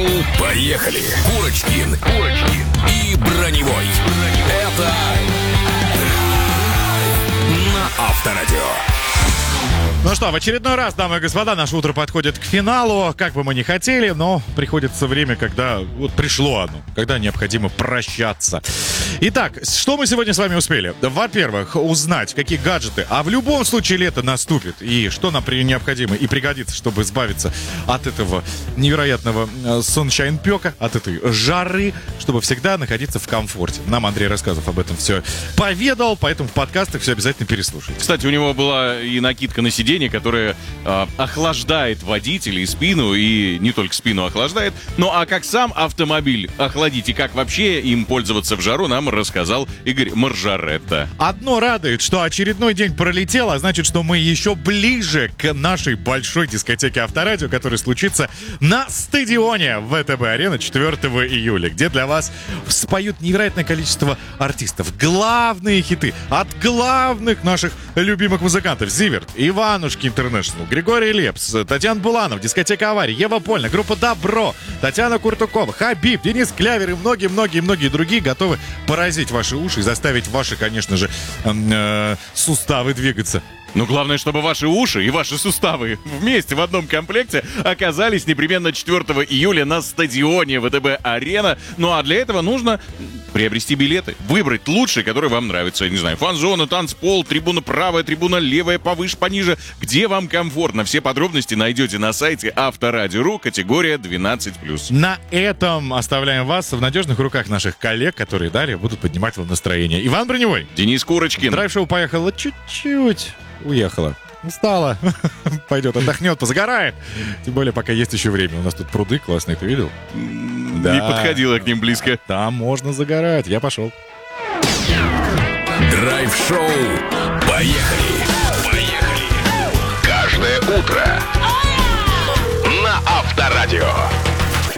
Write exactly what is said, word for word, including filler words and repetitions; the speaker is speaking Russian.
поехали. Курочкин, Курочкин и Броневой. Это на Авторадио. Ну что, в очередной раз, дамы и господа, наше утро подходит к финалу. Как бы мы ни хотели, но приходится время, когда вот пришло оно, когда необходимо прощаться. Итак, что мы сегодня с вами успели? Во-первых, узнать, какие гаджеты, а в любом случае лето наступит, и что нам при- необходимо и пригодится, чтобы избавиться от этого невероятного э, соншайн-пека, от этой жары, чтобы всегда находиться в комфорте. Нам Андрей Рассказов об этом все поведал, поэтому в подкастах все обязательно переслушайте. Кстати, у него была и накидка на сиденье, которая э, охлаждает водителя и спину, и не только спину охлаждает. Ну а как сам автомобиль охладить и как вообще им пользоваться в жару, нам рассказал Игорь Маржаретта. Одно радует, что очередной день пролетел, а значит, что мы еще ближе к нашей большой дискотеке Авторадио, которая случится на стадионе ВТБ-арена четвёртого июля, где для вас споют невероятное количество артистов. Главные хиты от главных наших любимых музыкантов: Зиверт, Иванушки Интернешнл, Григорий Лепс, Татьяна Буланов, дискотека Авария, Ева Польна, группа Добро, Татьяна Куртукова, Хабиб, Денис Клявер и многие-многие-многие другие готовы поразить ваши уши и заставить ваши, конечно же, э, суставы двигаться. Ну, главное, чтобы ваши уши и ваши суставы вместе в одном комплекте оказались непременно четвёртого июля на стадионе ВТБ-арена. Ну, а для этого нужно приобрести билеты, выбрать лучшие, которые вам нравятся. Я не знаю, фан-зона, танцпол, трибуна правая, трибуна левая, повыше, пониже. Где вам комфортно? Все подробности найдете на сайте Авторадио точка ру, категория двенадцать плюс. На этом оставляем вас в надежных руках наших коллег, которые далее будут поднимать вам настроение. Иван Броневой. Денис Курочкин. Драйв-шоу поехало чуть-чуть. Уехала. Устала. Пойдет, отдохнет, позагорает. Тем более, пока есть еще время. У нас тут пруды классные, ты видел? Да. Не подходила к ним близко. Там можно загорать. Я пошел. Драйв-шоу. Поехали. Поехали. Каждое утро на Авторадио.